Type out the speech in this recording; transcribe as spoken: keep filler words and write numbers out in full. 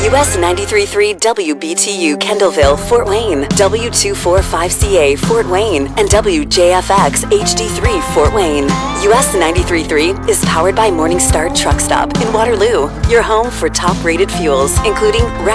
U S ninety-three point three W B T U Kendallville, Fort Wayne, W two forty-five C A Fort Wayne, and W J F X H D three Fort Wayne. U S ninety-three point three is powered by Morningstar Truck Stop in Waterloo, your home for top-rated fuels, including